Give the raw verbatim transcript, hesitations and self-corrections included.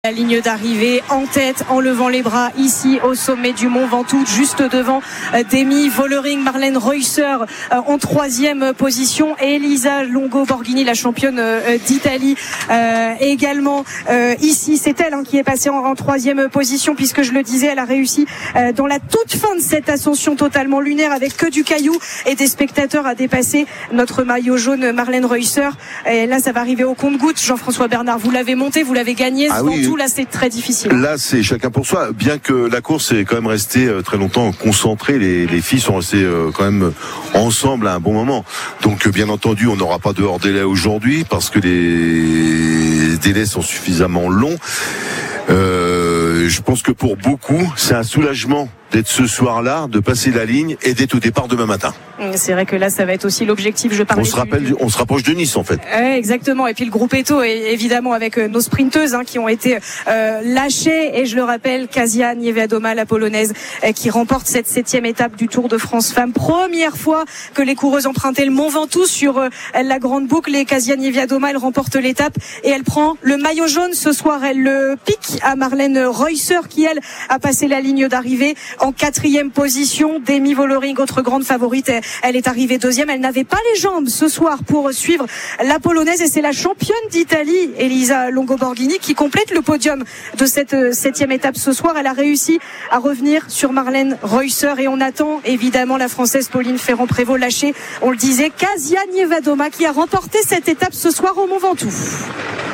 La ligne d'arrivée en tête, en levant les bras ici au sommet du Mont Ventoux, juste devant Demi Vollering, Marlène Reusser en troisième position et Elisa Longo Borghini, la championne d'Italie, euh, également euh, ici. C'est elle hein, qui est passée en, en troisième position, puisque je le disais, elle a réussi euh, dans la toute fin de cette ascension totalement lunaire avec que du caillou et des spectateurs à dépasser notre maillot jaune Marlène Reusser. Et là, ça va arriver au compte-gouttes. Jean-François Bernard, vous l'avez monté, vous l'avez gagné. Ah oui. Là, c'est très difficile. Là, c'est chacun pour soi. Bien que la course est quand même restée très longtemps concentrée, les, les filles sont restées quand même ensemble à un bon moment. Donc, bien entendu, on n'aura pas de hors-délai aujourd'hui parce que les délais sont suffisamment longs. Euh, je pense que pour beaucoup, c'est un soulagement d'être ce soir-là, de passer la ligne et d'être au départ demain matin. C'est vrai que là, ça va être aussi l'objectif. Je parlais on se rappelle, du... on se rapproche de Nice en fait. Ouais, exactement. Et puis le groupe Eto, évidemment, avec nos sprinteuses hein, qui ont été euh, lâchées. Et je le rappelle, Kasia Niewiadoma, la polonaise, euh, qui remporte cette septième étape du Tour de France Femmes. Première fois que les coureuses empruntaient le Mont Ventoux sur euh, la grande boucle. Et Kasia Niewiadoma, elle remporte l'étape et elle prend le maillot jaune ce soir. Elle le pique à Marlène Reusser, qui elle a passé la ligne d'arrivée en quatrième position. Demi Vollering, autre grande favorite, elle est arrivée deuxième. Elle n'avait pas les jambes ce soir pour suivre la polonaise et c'est la championne d'Italie, Elisa Longo Borghini, qui complète le podium de cette septième étape ce soir. Elle a réussi à revenir sur Marlène Reusser et on attend évidemment la française Pauline Ferrand-Prévot lâchée. On le disait, Kasia Niewiadoma qui a remporté cette étape ce soir au Mont Ventoux.